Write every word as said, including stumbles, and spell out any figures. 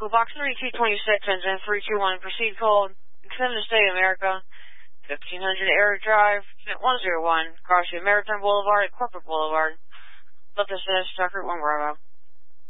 Echo Box thirty-two twenty-six, engine three two one, proceed cold, extend to State of America, fifteen hundred Air Drive, unit one zero one, cross the Maritime Boulevard at Corporate Boulevard. Let this finish, Tucker, one Bravo.